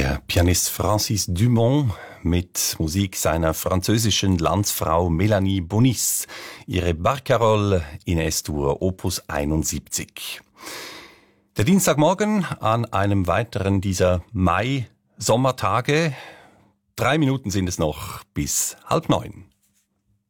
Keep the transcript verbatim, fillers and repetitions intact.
Der Pianist Francis Dumont mit Musik seiner französischen Landsfrau Melanie Bonis, ihre Barcarolle in S-Dur Opus einundsiebzig. Der Dienstagmorgen an einem weiteren dieser Mai-Sommertage. Drei Minuten sind es noch bis halb neun.